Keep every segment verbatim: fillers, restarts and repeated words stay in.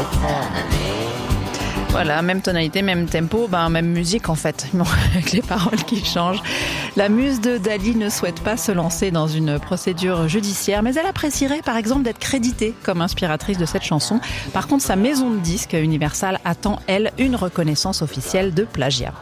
Voilà, même tonalité, même tempo, ben, même musique en fait, avec les paroles qui changent. La muse de Dali ne souhaite pas se lancer dans une procédure judiciaire, mais elle apprécierait par exemple d'être créditée comme inspiratrice de cette chanson. Par contre, sa maison de disques, Universal, attend, elle, une reconnaissance officielle de plagiat.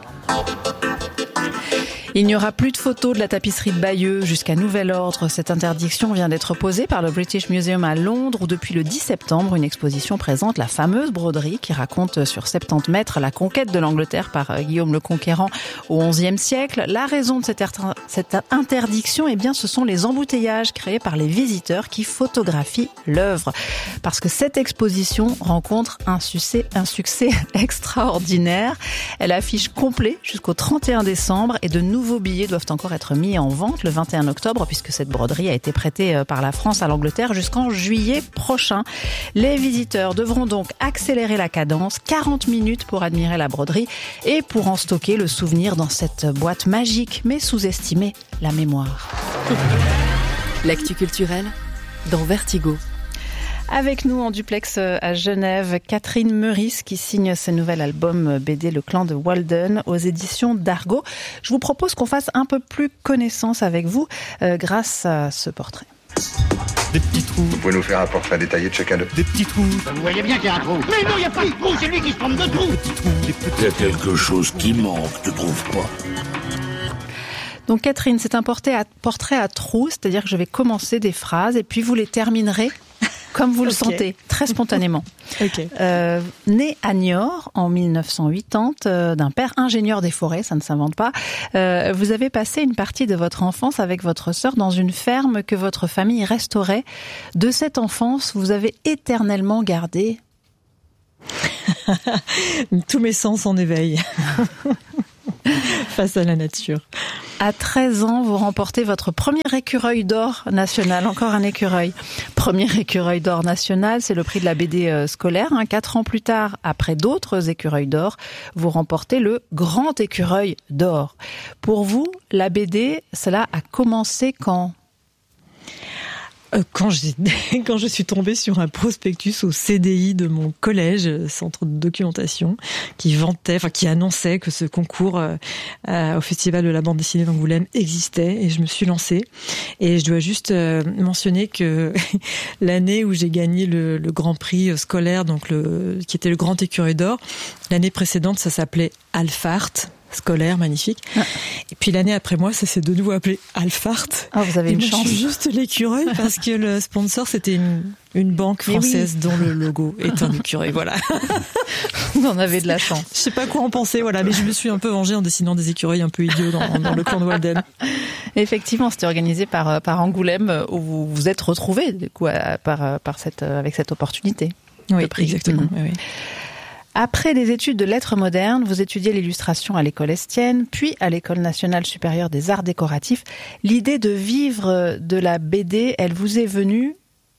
Il n'y aura plus de photos de la tapisserie de Bayeux jusqu'à nouvel ordre. Cette interdiction vient d'être posée par le British Museum à Londres où depuis le dix septembre, une exposition présente la fameuse broderie qui raconte sur soixante-dix mètres la conquête de l'Angleterre par Guillaume le Conquérant au onzième siècle. La raison de cette, er- cette interdiction, eh bien, ce sont les embouteillages créés par les visiteurs qui photographient l'œuvre. Parce que cette exposition rencontre un succès, un succès extraordinaire. Elle affiche complet jusqu'au trente et un décembre et de nouveaux nouveaux billets doivent encore être mis en vente le vingt et un octobre puisque cette broderie a été prêtée par la France à l'Angleterre jusqu'en juillet prochain. Les visiteurs devront donc accélérer la cadence, quarante minutes pour admirer la broderie et pour en stocker le souvenir dans cette boîte magique mais sous-estimée, la mémoire. L'actu culturelle dans Vertigo. Avec nous en duplex à Genève, Catherine Meurice qui signe ce nouvel album B D Le Clan de Walden aux éditions d'Argo. Je vous propose qu'on fasse un peu plus connaissance avec vous euh, grâce à ce portrait. Des petits trous. Vous pouvez nous faire un portrait détaillé de chacun d'eux. Des petits trous. Vous voyez bien qu'il y a un trou. Mais non, il n'y a pas de trou, c'est lui qui se trompe de trou. Des petits trous. Des petits... Il y a quelque chose qui manque, tu trouves pas? Donc Catherine, c'est un portrait à, portrait à trous, c'est-à-dire que je vais commencer des phrases et puis vous les terminerez comme vous le okay. sentez, très spontanément. Okay. Euh, né à Niort en mille neuf cent quatre-vingt, euh, d'un père ingénieur des forêts, ça ne s'invente pas, euh, vous avez passé une partie de votre enfance avec votre sœur dans une ferme que votre famille restaurait. De cette enfance, vous avez éternellement gardé... tous mes sens en éveil face à la nature. À treize ans, vous remportez votre premier écureuil d'or national, encore un écureuil. Premier écureuil d'or national, c'est le prix de la B D scolaire. Hein. Quatre ans plus tard, après d'autres écureuils d'or, vous remportez le grand écureuil d'or. Pour vous, la B D, cela a commencé quand ? Quand, j'ai, quand je suis tombée sur un prospectus au C D I de mon collège, centre de documentation, qui vantait, enfin qui annonçait que ce concours euh, au Festival de la bande dessinée d'Angoulême existait, et je me suis lancée. Et je dois juste euh, mentionner que l'année où j'ai gagné le, le Grand Prix scolaire, donc le, qui était le Grand Écureuil d'or, l'année précédente, ça s'appelait Alphart. Scolaire, magnifique. Ah. Et puis l'année après moi, ça s'est de nouveau appelé Alphart. Ah, vous avez et une moi, chance. Je suis juste l'écureuil parce que le sponsor, c'était une, une banque française oui. dont le logo est un écureuil. Voilà. Vous en avez de la chance. Je sais pas quoi en penser, voilà, mais je me suis un peu vengée en dessinant des écureuils un peu idiots dans, dans le clan de Walden. Effectivement, c'était organisé par, par Angoulême où vous vous êtes retrouvés, du coup, par, par cette, avec cette opportunité. Oui, exactement. Mmh. Oui, oui. Après des études de lettres modernes, vous étudiez l'illustration à l'école Estienne, puis à l'école nationale supérieure des arts décoratifs. L'idée de vivre de la B D, elle vous est venue ?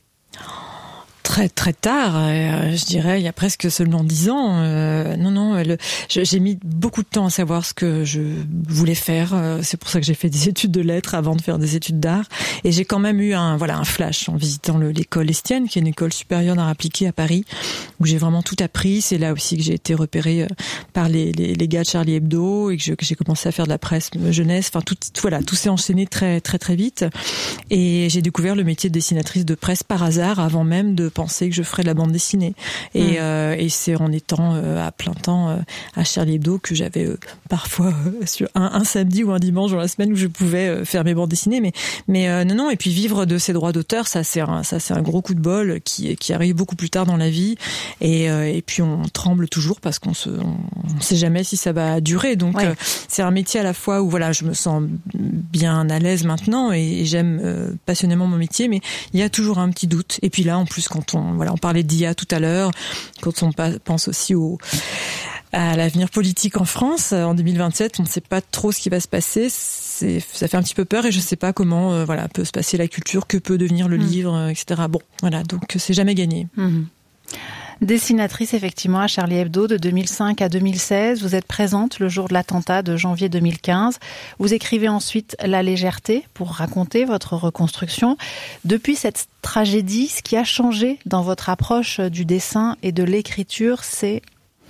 Très très tard, euh, je dirais, il y a presque seulement dix ans. Euh, non, non, le, je, j'ai mis beaucoup de temps à savoir ce que je voulais faire. Euh, c'est pour ça que j'ai fait des études de lettres avant de faire des études d'art. Et j'ai quand même eu un voilà un flash en visitant le, l'école Estienne, qui est une école supérieure d'art appliqué à Paris, où j'ai vraiment tout appris. C'est là aussi que j'ai été repérée par les, les, les gars de Charlie Hebdo et que, je, que j'ai commencé à faire de la presse jeunesse. Enfin, tout, tout voilà, tout s'est enchaîné très très très vite. Et j'ai découvert le métier de dessinatrice de presse par hasard, avant même de penser que je ferais de la bande dessinée. Et, mmh. euh, et c'est en étant euh, à plein temps euh, à Charlie Hebdo que j'avais euh, parfois euh, sur un, un samedi ou un dimanche dans la semaine où je pouvais euh, faire mes bandes dessinées. Mais, mais euh, non, non. Et puis vivre de ces droits d'auteur, ça c'est un, ça c'est un gros coup de bol qui, qui arrive beaucoup plus tard dans la vie. Et, euh, et puis on tremble toujours parce qu'on se, on, on sait jamais si ça va durer. Donc ouais. euh, c'est un métier à la fois où voilà, je me sens bien à l'aise maintenant et, et j'aime euh, passionnément mon métier, mais il y a toujours un petit doute. Et puis là, en plus, quand on Voilà, on parlait d'I A tout à l'heure, quand on pense aussi au, à l'avenir politique en France, en deux mille vingt-sept, on ne sait pas trop ce qui va se passer, c'est, ça fait un petit peu peur et je ne sais pas comment euh, voilà, peut se passer la culture, que peut devenir le mmh. livre, et cetera. Bon, voilà, donc c'est jamais gagné. Mmh. Dessinatrice effectivement à Charlie Hebdo de deux mille cinq à deux mille seize. Vous êtes présente le jour de l'attentat de janvier deux mille quinze. Vous écrivez ensuite La légèreté pour raconter votre reconstruction. Depuis cette tragédie, ce qui a changé dans votre approche du dessin et de l'écriture, c'est...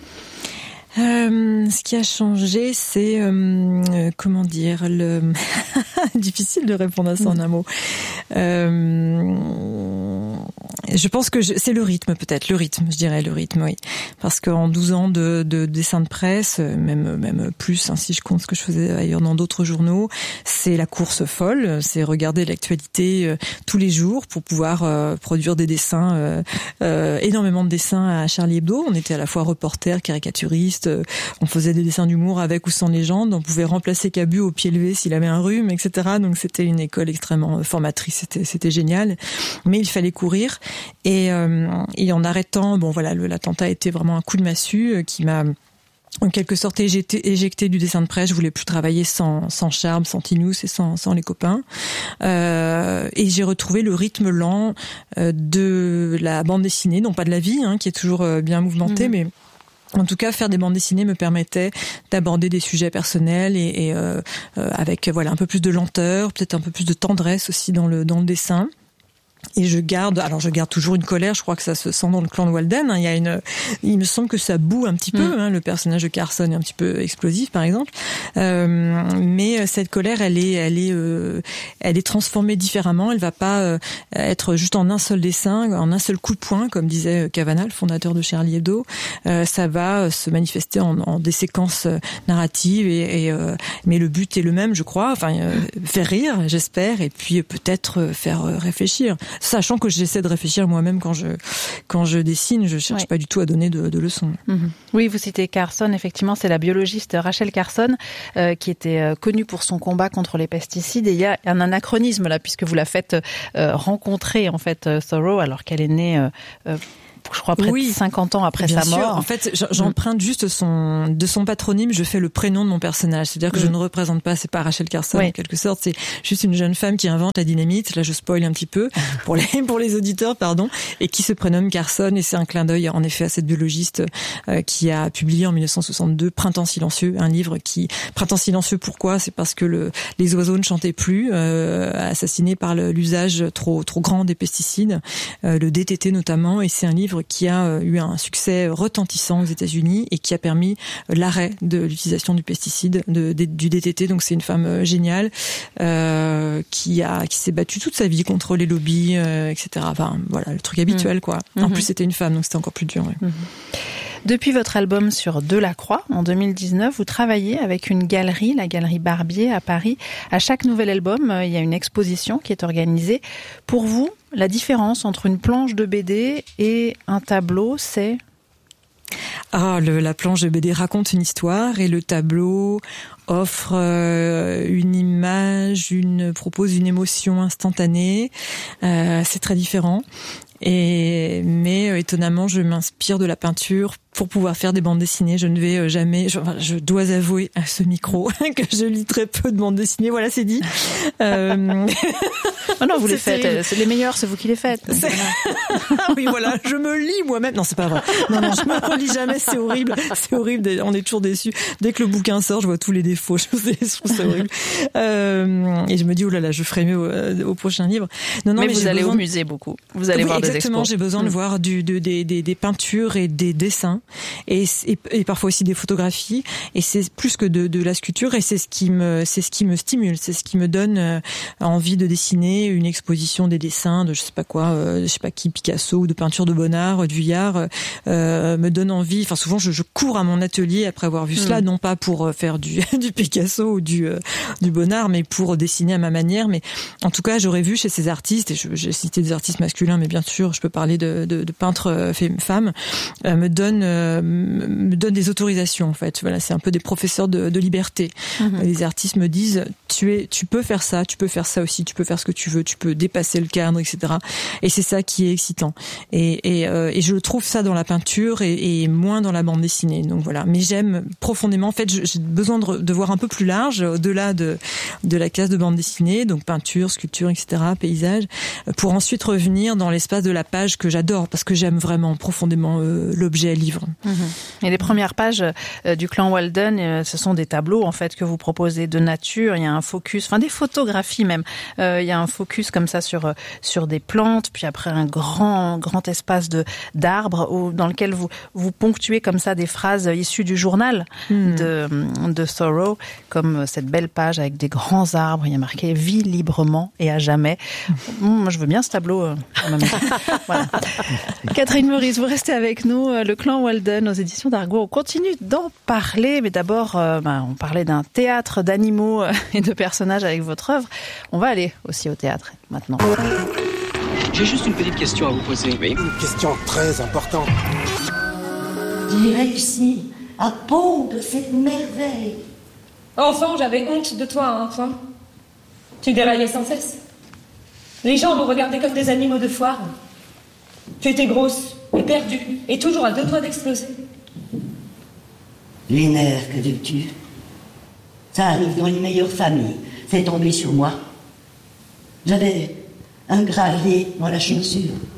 Euh, ce qui a changé, c'est euh, comment dire, le difficile de répondre à ça en un mot. Euh, je pense que je... c'est le rythme, peut-être le rythme, je dirais le rythme, oui, parce qu'en douze ans de, de dessin de presse, même même plus, hein, si je compte ce que je faisais ailleurs dans d'autres journaux, c'est la course folle, c'est regarder l'actualité euh, tous les jours pour pouvoir euh, produire des dessins, euh, euh, énormément de dessins à Charlie Hebdo. On était à la fois reporter, caricaturiste. On faisait des dessins d'humour avec ou sans légende. On pouvait remplacer Cabu au pied levé s'il avait un rhume, et cetera. Donc c'était une école extrêmement formatrice. C'était, c'était génial. Mais il fallait courir. Et, euh, et en arrêtant, bon voilà, le, l'attentat a été vraiment un coup de massue euh, qui m'a en quelque sorte éjecté, éjecté du dessin de presse. Je voulais plus travailler sans, sans Charme, sans Tinous et sans, sans les copains. Euh, et j'ai retrouvé le rythme lent euh, de la bande dessinée, non pas de la vie, hein, qui est toujours euh, bien mouvementée, mmh. mais en tout cas, faire des bandes dessinées me permettait d'aborder des sujets personnels et, et euh, euh, avec voilà un peu plus de lenteur, peut-être un peu plus de tendresse aussi dans le dans le dessin. Et je garde, alors je garde toujours une colère. Je crois que ça se sent dans le clan de Walden. Hein. Il y a une, il me semble que ça boue un petit peu. Mmh. Hein. Le personnage de Carson est un petit peu explosif, par exemple. Euh, mais cette colère, elle est, elle est, euh, elle est transformée différemment. Elle va pas euh, être juste en un seul dessin, en un seul coup de poing, comme disait Kavanagh, le fondateur de Charlie Hebdo. Euh, ça va se manifester en, en des séquences narratives. Et, et euh, mais le but est le même, je crois. Enfin, euh, faire rire, j'espère, et puis peut-être faire réfléchir. Sachant que j'essaie de réfléchir moi-même quand je quand je dessine, je cherche oui. pas du tout à donner de, de leçons. Mmh. Oui, vous citez Carson, effectivement, c'est la biologiste Rachel Carson euh, qui était euh, connue pour son combat contre les pesticides. Et il y a un anachronisme là, puisque vous la faites euh, rencontrer en fait euh, Thoreau alors qu'elle est née. Euh, euh, je crois près oui, de cinquante ans après sa mort. Sûr. En fait, j'emprunte mmh. juste son, de son patronyme, je fais le prénom de mon personnage. C'est-à-dire que mmh. je ne représente pas, c'est pas Rachel Carson, oui. en quelque sorte. C'est juste une jeune femme qui invente la dynamite. Là, je spoil un petit peu pour les, pour les auditeurs, pardon, et qui se prénomme Carson. Et c'est un clin d'œil, en effet, à cette biologiste euh, qui a publié en dix-neuf cent soixante-deux Printemps silencieux, un livre qui, Printemps silencieux, pourquoi? C'est parce que le, les oiseaux ne chantaient plus, euh, assassinés par le, l'usage trop, trop grand des pesticides, euh, le D T T notamment. Et c'est un livre qui a eu un succès retentissant aux États-Unis et qui a permis l'arrêt de l'utilisation du pesticide, de, de, du D T T. Donc c'est une femme géniale euh, qui a qui s'est battue toute sa vie contre les lobbies, euh, et cetera. Enfin voilà, le truc habituel quoi. En mmh. plus c'était une femme, donc c'était encore plus dur. Ouais. Mmh. Depuis votre album sur Delacroix, en deux mille dix-neuf, vous travaillez avec une galerie, la galerie Barbier à Paris. À chaque nouvel album, il y a une exposition qui est organisée. Pour vous, la différence entre une planche de B D et un tableau, c'est... Ah, le, la planche de B D raconte une histoire et le tableau offre euh, une image, une propose une émotion instantanée. Euh, c'est très différent. Et mais euh, étonnamment, je m'inspire de la peinture pour pouvoir faire des bandes dessinées. Je ne vais jamais, je, enfin, je dois avouer à ce micro que je lis très peu de bandes dessinées. Voilà, c'est dit. Euh... Oh non, vous les faites. Terrible. C'est les meilleurs, c'est vous qui les faites. Ah oui, voilà, je me lis moi-même. Non, c'est pas vrai. Non, non, je me relis jamais. C'est horrible. C'est horrible. On est toujours déçus. Dès que le bouquin sort, je vois tous les défauts. Je trouve ça horrible. Euh, et je me dis, oh là là, je ferai mieux au, au prochain livre. Non, non, mais, mais vous allez au musée beaucoup. Vous allez oui, voir des expos. Exactement. J'ai besoin mmh. de voir du, de, des, des, des peintures et des dessins. Et, et, et parfois aussi des photographies, et c'est plus que de, de la sculpture, et c'est ce qui me, c'est ce qui me stimule, c'est ce qui me donne euh, envie de dessiner une exposition des dessins de je sais pas quoi, euh, je sais pas qui, Picasso ou de peinture de Bonnard, de Vuillard, euh, me donne envie. Enfin souvent je, je cours à mon atelier après avoir vu mmh. cela, non pas pour faire du, du Picasso ou du, euh, du Bonnard, mais pour dessiner à ma manière. Mais en tout cas j'aurais vu chez ces artistes, et je, j'ai cité des artistes masculins, mais bien sûr je peux parler de, de, de peintres femmes, euh, me donne euh, me donnent des autorisations en fait. Voilà, c'est un peu des professeurs de, de liberté. Mmh. Les artistes me disent tu es, tu peux faire ça, tu peux faire ça aussi, tu peux faire ce que tu veux, tu peux dépasser le cadre, et cetera. Et c'est ça qui est excitant. Et, et, euh, et je trouve ça dans la peinture et, et moins dans la bande dessinée. Donc voilà. Mais j'aime profondément. En fait, j'ai besoin de, de voir un peu plus large, au-delà de de la case de bande dessinée, donc peinture, sculpture, et cetera, paysage, pour ensuite revenir dans l'espace de la page que j'adore parce que j'aime vraiment profondément euh, l'objet livre. Mmh. Et les premières pages euh, du clan Walden, euh, ce sont des tableaux en fait que vous proposez de nature. Il y a un focus, enfin des photographies même. Euh, il y a un focus comme ça sur sur des plantes, puis après un grand grand espace de d'arbres où, dans lequel vous vous ponctuez comme ça des phrases issues du journal mmh. de de Thoreau, comme cette belle page avec des grands arbres. Il y a marqué "Vis librement et à jamais". Mmh, moi, je veux bien ce tableau. Euh, en même temps. Voilà. Catherine Meurice, vous restez avec nous. Le clan Walden aux éditions d'Argo. On continue d'en parler, mais d'abord, euh, bah, on parlait d'un théâtre d'animaux et de personnages avec votre œuvre. On va aller aussi au théâtre maintenant. J'ai juste une petite question à vous poser. Oui. Une question très importante. J'ai réussi à pondre cette merveille. Enfant, j'avais honte de toi, enfant. Tu déraillais sans cesse. Les gens nous regardaient comme des animaux de foire. Tu étais grosse et perdue et toujours à deux doigts d'exploser. Les nerfs, que veux-tu? Ça arrive dans les meilleures familles. C'est tombé sur moi. J'avais un gravier dans la chaussure.